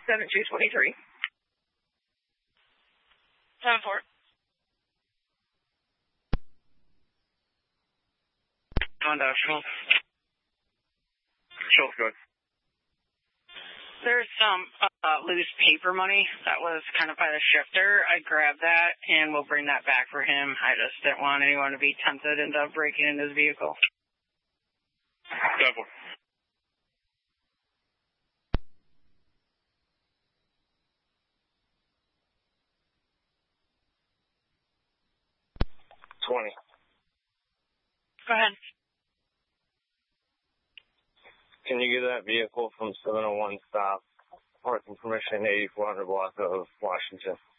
7223. 7-4. Honda, Schultz. Schultz, good. There's some loose paper money that was kind of by the shifter. I grabbed that, and we'll bring that back for him. I just didn't want anyone to be tempted into breaking into his vehicle. 7-4. Go ahead. Can you get that vehicle from 701 South, parking permission 8400 block of Washington?